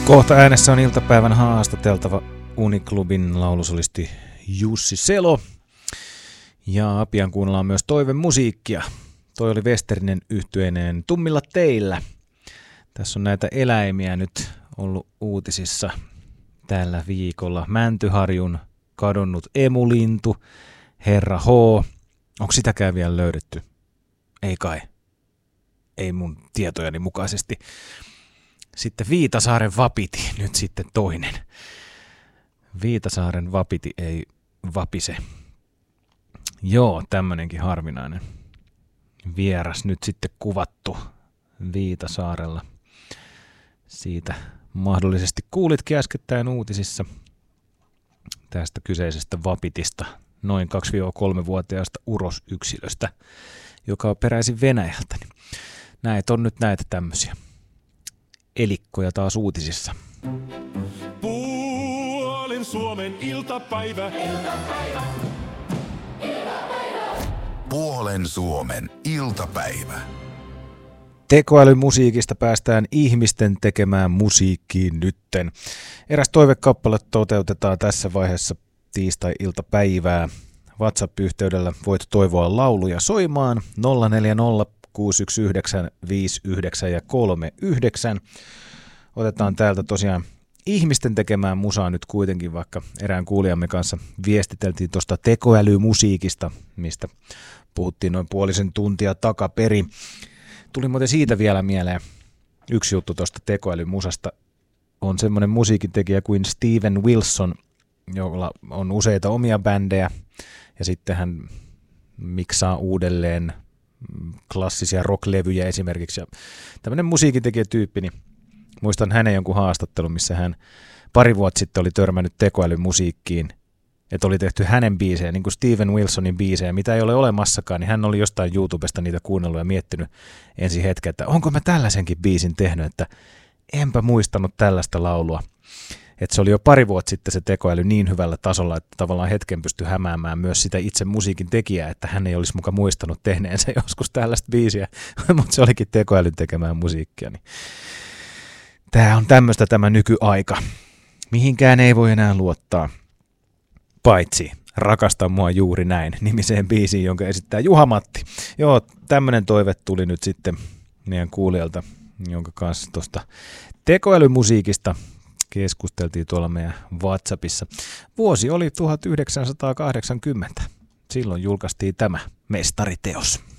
Kohta äänessä on iltapäivän haastateltava Uniklubin laulusolisti Jussi Selo. Ja pian kuunnellaan myös toivemusiikkia. Toi oli Westerinen yhtyeineen Tummilla teillä. Tässä on näitä eläimiä nyt ollut uutisissa tällä viikolla. Mäntyharjun kadonnut emulintu, Herra H. Onko sitäkään vielä löydetty? Ei kai. Ei mun tietojani mukaisesti. Sitten Viitasaaren vapiti, nyt sitten toinen. Viitasaaren vapiti ei vapise. Joo, tämmönenkin harvinainen vieras nyt sitten kuvattu Viitasaarella. Siitä mahdollisesti kuulitkin äskettäin uutisissa tästä kyseisestä vapitista, noin 2-3-vuotiaasta urosyksilöstä, joka on peräisin Venäjältä. Näitä on nyt näitä tämmöisiä elikkoja taas uutisissa. Puolen Suomen iltapäivä. Puolen Suomen iltapäivä. Tekoälymusiikista päästään ihmisten tekemään musiikkiin nytten. Eräs toivekappale toteutetaan tässä vaiheessa tiistai-iltapäivää. WhatsApp-yhteydellä voit toivoa lauluja soimaan 040 619 59 ja 39. Otetaan täältä tosiaan ihmisten tekemään musaa nyt kuitenkin, vaikka erään kuulijamme kanssa viestiteltiin tuosta tekoälymusiikista, mistä puhuttiin noin puolisen tuntia takaperin. Tuli muuten siitä vielä mieleen yksi juttu tuosta tekoälymusasta. On semmoinen musiikintekijä kuin Steven Wilson, jolla on useita omia bändejä ja sitten hän miksaa uudelleen klassisia rocklevyjä esimerkiksi. Ja tämmöinen musiikintekijätyyppi, niin muistan hänen jonkun haastattelun, missä hän pari vuotta sitten oli törmännyt tekoälymusiikkiin, että oli tehty hänen biisejä, niin kuin Steven Wilsonin biisejä, mitä ei ole olemassakaan, niin hän oli jostain YouTubesta niitä kuunnellut ja miettinyt ensin hetken, että onko mä tällaisenkin biisin tehnyt, että enpä muistanut tällaista laulua. Että se oli jo pari vuotta sitten se tekoäly niin hyvällä tasolla, että tavallaan hetken pystyi hämäämään myös sitä itse musiikin tekijää, että hän ei olisi muka muistanut tehneensä joskus tällaista biisiä, mutta se olikin tekoälyn tekemään musiikkia. Niin tämä on tämmöistä tämä nykyaika. Mihinkään ei voi enää luottaa, paitsi Rakasta mua juuri näin -nimiseen biisiin, jonka esittää Juha-Matti. Joo, tämmöinen toive tuli nyt sitten meidän kuulijalta, jonka kanssa tuosta tekoälymusiikista keskusteltiin tuolla meidän WhatsAppissa. Vuosi oli 1980. Silloin julkaistiin tämä mestariteos.